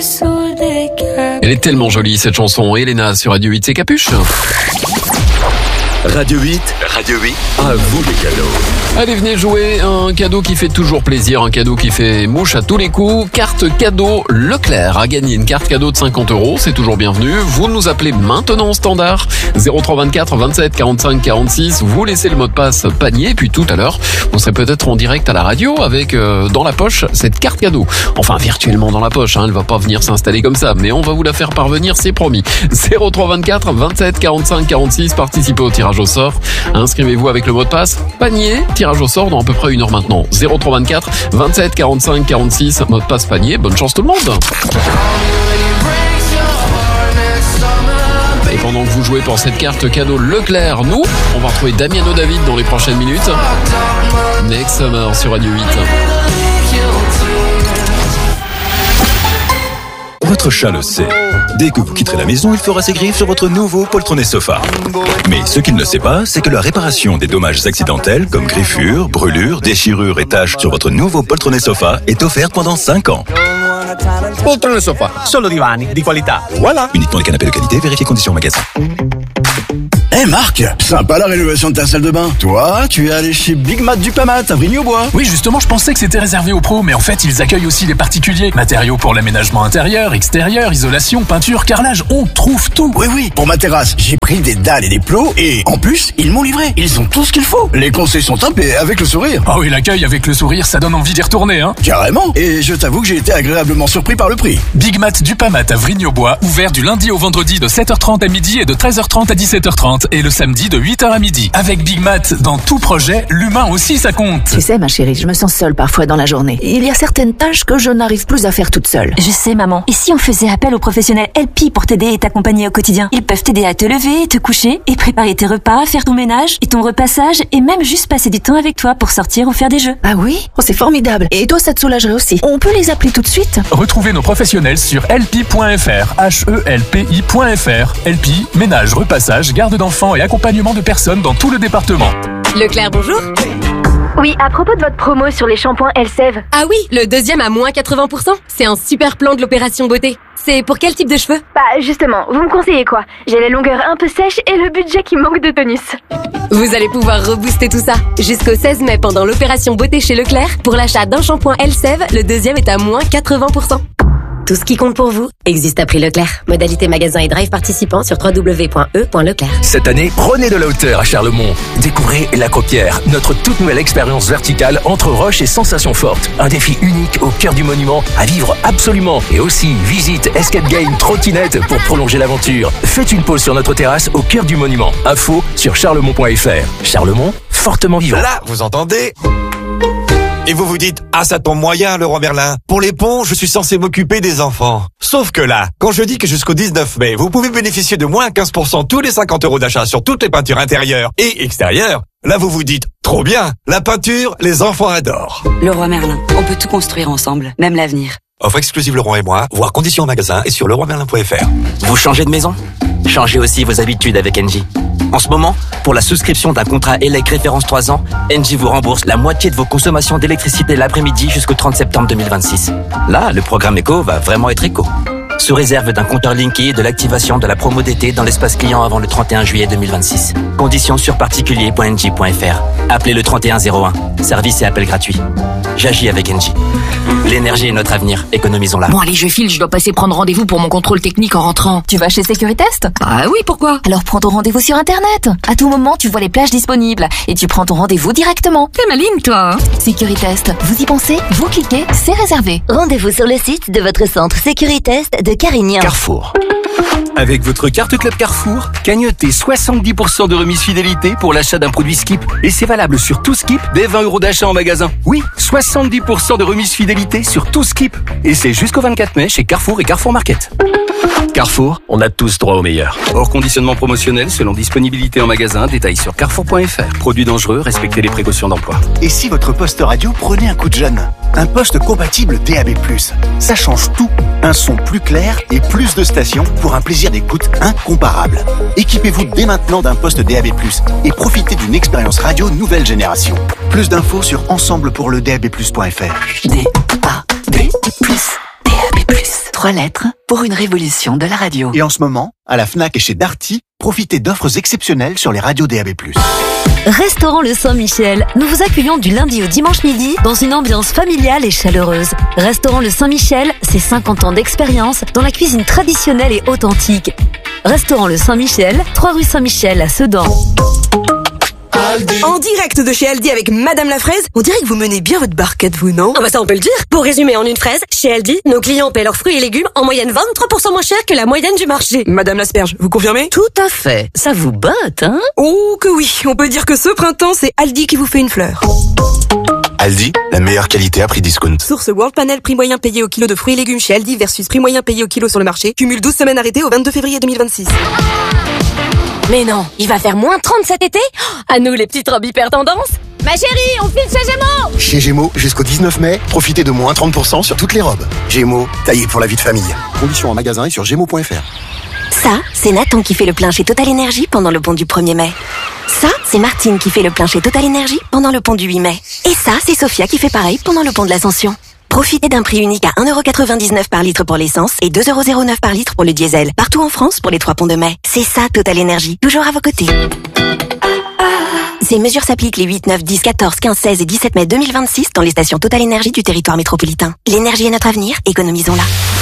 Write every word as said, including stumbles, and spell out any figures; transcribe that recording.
Elle est tellement jolie cette chanson. Elena sur Radio huit, c'est Capuche. Radio huit, Radio huit, à vous les cadeaux. Allez, venez jouer, un cadeau qui fait toujours plaisir, un cadeau qui fait mouche à tous les coups. Carte cadeau Leclerc a gagné une carte cadeau de cinquante euros, c'est toujours bienvenu. Vous nous appelez maintenant au standard zéro trois vingt-quatre vingt-sept quarante-cinq quarante-six. Vous laissez le mot de passe panier, puis tout à l'heure, vous serez peut-être en direct à la radio avec euh, dans la poche cette carte cadeau. Enfin, virtuellement dans la poche, hein, elle va pas venir s'installer comme ça, mais on va vous la faire parvenir, c'est promis. zéro trois vingt-quatre vingt-sept quarante-cinq quarante-six, participez au tirage au sort. Inscrivez-vous avec le mot de passe panier, tirage au sort dans à peu près une heure maintenant. zéro trois vingt-quatre vingt-sept quarante-cinq quarante-six, mot de passe panier. Bonne chance tout le monde. Et pendant que vous jouez pour cette carte cadeau Leclerc, nous, on va retrouver Damiano David dans les prochaines minutes. Next Summer sur Radio huit. Votre chat le sait. Dès que vous quitterez la maison, il fera ses griffes sur votre nouveau poltronné sofa. Mais ce qu'il ne sait pas, c'est que la réparation des dommages accidentels comme griffures, brûlures, déchirures et taches sur votre nouveau poltronné sofa est offerte pendant cinq ans. Poltrone sofa, solo divani di qualità. Voilà. Uniquement les canapés de qualité, vérifiez conditions magasin. Eh hey Marc, sympa la rénovation de ta salle de bain. Toi, tu es allé chez Big Mat du Pamat à Vrigny-au-Bois. Oui, justement, je pensais que c'était réservé aux pros, mais en fait, ils accueillent aussi les particuliers. Matériaux pour l'aménagement intérieur, extérieur, isolation, peinture, carrelage, on trouve tout. Oui, oui, pour ma terrasse, j'ai pris des dalles et des plots et en plus, ils m'ont livré. Ils ont tout ce qu'il faut. Les conseils sont top et avec le sourire. Ah oui, l'accueil avec le sourire, ça donne envie d'y retourner, hein. Carrément. Et je t'avoue que j'ai été agréablement surpris par le prix. Big Mat du Pamat à Vrigny-au-Bois, ouvert du lundi au vendredi de sept heures trente à midi et de treize heures trente à dix-sept heures trente et le samedi de huit heures à midi. Avec Big Mat, dans tout projet, l'humain aussi ça compte. Tu sais ma chérie, je me sens seule parfois dans la journée. Il y a certaines tâches que je n'arrive plus à faire toute seule. Je sais maman. Et si on faisait appel aux professionnels L P pour t'aider et t'accompagner au quotidien? Ils peuvent t'aider à te lever, te coucher et préparer tes repas, faire ton ménage et ton repassage et même juste passer du temps avec toi pour sortir ou faire des jeux. Ah oui? Oh, c'est formidable. Et toi ça te soulagerait aussi. On peut les appeler tout de suite? Retrouvez nos professionnels sur L P point F R, H E L P I point F R. L P, ménage, repassage, garde d'enfants et accompagnement de personnes dans tout le département. Leclerc, bonjour. Oui, à propos de votre promo sur les shampoings Elseve. Ah oui, le deuxième à moins quatre-vingts pour cent. C'est un super plan de l'opération beauté. C'est pour quel type de cheveux? Bah justement, vous me conseillez quoi? J'ai la longueur un peu sèche et le budget qui manque de tonus. Vous allez pouvoir rebooster tout ça. Jusqu'au seize mai pendant l'opération beauté chez Leclerc, pour l'achat d'un shampoing Elseve, le deuxième est à moins quatre-vingts pour cent. Tout ce qui compte pour vous existe à prix Leclerc. Modalité magasin et drive participant sur w w w point e point leclerc. Cette année, prenez de la hauteur à Charlemont. Découvrez La Cropière, notre toute nouvelle expérience verticale entre roches et sensations fortes. Un défi unique au cœur du monument à vivre absolument. Et aussi, visite, escape game, trottinette pour prolonger l'aventure. Faites une pause sur notre terrasse au cœur du monument. Info sur charlemont point f r. Charlemont, fortement vivant. Là, vous entendez ? Et vous vous dites, ah ça tombe moyen Leroy Merlin. Pour les ponts, je suis censé m'occuper des enfants. Sauf que là, quand je dis que jusqu'au dix-neuf mai, vous pouvez bénéficier de moins quinze pour cent tous les cinquante euros d'achat sur toutes les peintures intérieures et extérieures, là vous vous dites, trop bien, la peinture, les enfants adorent. Leroy Merlin, on peut tout construire ensemble, même l'avenir. Offre exclusive Leroy et moi, voir conditions en magasin et sur leroy merlin point f r. Vous changez de maison? Changez aussi vos habitudes avec Engie. En ce moment, pour la souscription d'un contrat E L E C référence trois ans, Engie vous rembourse la moitié de vos consommations d'électricité l'après-midi jusqu'au trente septembre deux mille vingt-six. Là, le programme éco va vraiment être éco. Sous réserve d'un compteur Linky et de l'activation de la promo d'été dans l'espace client avant le trente et un juillet deux mille vingt-six. Conditions sur particulier point engie point f r. Appelez le trente et un zéro un. Service et appel gratuit. J'agis avec Engie. L'énergie est notre avenir. Économisons-la. Bon allez, je file, je dois passer prendre rendez-vous pour mon contrôle technique en rentrant. Tu vas chez Sécuritest? Ah oui, pourquoi? Alors prends ton rendez-vous sur Internet. À tout moment, tu vois les plages disponibles et tu prends ton rendez-vous directement. T'es maligne, toi, hein? Sécuritest, vous y pensez? Vous cliquez, c'est réservé. Rendez-vous sur le site de votre centre Sécuritest de Carignan. Carrefour. Avec votre carte Club Carrefour, cagnotez soixante-dix pour cent de remise fidélité pour l'achat d'un produit Skip. Et c'est valable sur tout Skip dès vingt euros d'achat en magasin. Oui, soixante-dix pour cent de remise fidélité sur tout Skip. Et c'est jusqu'au vingt-quatre mai chez Carrefour et Carrefour Market. Carrefour, on a tous droit au meilleur. Hors conditionnement promotionnel selon disponibilité en magasin, détail sur carrefour point f r. Produits dangereux, respectez les précautions d'emploi. Et si votre poste radio prenait un coup de jeune? Un poste compatible D A B plus. Ça change tout. Un son plus clair et plus de stations pour un plaisir d'écoute incomparable. Équipez-vous dès maintenant d'un poste D A B plus et profitez d'une expérience radio nouvelle génération. Plus d'infos sur ensemble pour le D A B plus point f r. D A B plus. D A B plus. Trois lettres pour une révolution de la radio. Et en ce moment, à la Fnac et chez Darty, profitez d'offres exceptionnelles sur les radios D A B plus. Restaurant Le Saint-Michel, nous vous accueillons du lundi au dimanche midi dans une ambiance familiale et chaleureuse. Restaurant Le Saint-Michel, c'est cinquante ans d'expérience dans la cuisine traditionnelle et authentique. Restaurant Le Saint-Michel, trois rue Saint-Michel à Sedan. En direct de chez Aldi avec Madame la Fraise, on dirait que vous menez bien votre barquette, vous, non? Ah bah ça on peut le dire. Pour résumer en une phrase, chez Aldi, nos clients paient leurs fruits et légumes en moyenne vingt-trois pour cent moins cher que la moyenne du marché. Madame l'asperge, vous confirmez? Tout à fait. Ça vous botte, hein? Oh que oui, on peut dire que ce printemps, c'est Aldi qui vous fait une fleur. Aldi, la meilleure qualité à prix discount. Source World Panel, prix moyen payé au kilo de fruits et légumes chez Aldi versus prix moyen payé au kilo sur le marché. Cumule douze semaines arrêtées au vingt-deux février deux mille vingt-six. Mais non, il va faire moins trente cet été? À nous les petites robes hyper tendance. Ma chérie, on file chez Gémeaux. Chez Gémeaux, jusqu'au dix-neuf mai, profitez de moins trente pour cent sur toutes les robes. Gémeaux, taillé pour la vie de famille. Conditions en magasin et sur gémeaux point f r. Ça, c'est Nathan qui fait le plein chez Total Energy pendant le pont du premier mai. Ça, c'est Martine qui fait le plein chez Total Energy pendant le pont du huit mai. Et ça, c'est Sophia qui fait pareil pendant le pont de l'Ascension. Profitez d'un prix unique à un euro quatre-vingt-dix-neuf par litre pour l'essence et deux euros zéro neuf par litre pour le diesel. Partout en France pour les trois ponts de mai. C'est ça, Total Energy. Toujours à vos côtés. Ces mesures s'appliquent les huit, neuf, dix, quatorze, quinze, seize et dix-sept mai deux mille vingt-six dans les stations Total Energy du territoire métropolitain. L'énergie est notre avenir, économisons-la.